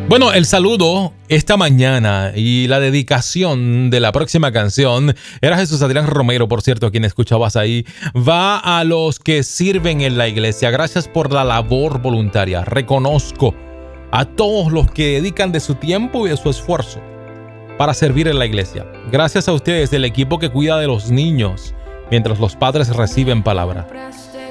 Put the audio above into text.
Bueno, el saludo esta mañana y la dedicación de la próxima canción era Jesús Adrián Romero, por cierto, a quien escuchabas ahí, va a los que sirven en la iglesia. Gracias por la labor voluntaria. Reconozco a todos los que dedican de su tiempo y de su esfuerzo para servir en la iglesia. Gracias a ustedes, del equipo que cuida de los niños mientras los padres reciben palabra.